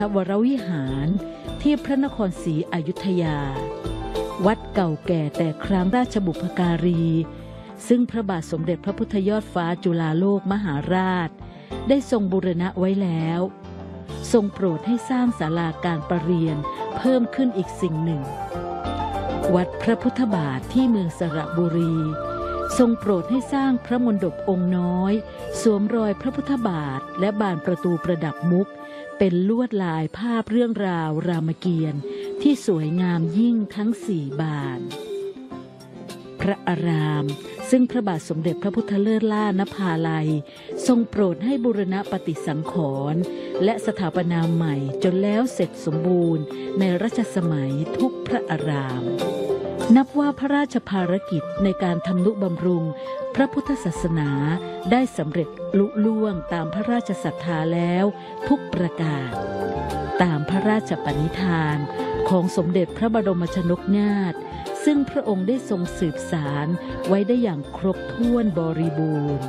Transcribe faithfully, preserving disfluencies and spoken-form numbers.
วรวิหารที่พระนครศรีอยุธยาวัดเก่าแก่แต่ครั้งราชบุพการีซึ่งพระบาทสมเด็จพระพุทธยอดฟ้าจุฬาโลกมหาราชได้ทรงบูรณะไว้แล้วทรงโปรดให้สร้างศาลาการประเรียนเพิ่มขึ้นอีกสิ่งหนึ่งวัดพระพุทธบาทที่เมืองสระบุรีทรงโปรดให้สร้างพระมณฑปองค์น้อยสวมรอยพระพุทธบาทและบานประตูประดับมุกเป็นลวดลายภาพเรื่องราวรามเกียรติ์ที่สวยงามยิ่งทั้งสี่บานพระอารามซึ่งพระบาทสมเด็จพระพุทธเลิศล่านภาลัยทรงโปรดให้บูรณะปฏิสังขรณ์และสถาปนาใหม่จนแล้วเสร็จสมบูรณ์ในรัชสมัยทุกพระอารามนับว่าพระราชภารกิจในการทำนุบำรุงพระพุทธศาสนาได้สำเร็จลุล่วงตามพระราชศรัทธาแล้วทุกประการตามพระราชปณิธานของสมเด็จพระบรมชนกนาถซึ่งพระองค์ได้ทรงสืบสารไว้ได้อย่างครบถ้วนบริบูรณ์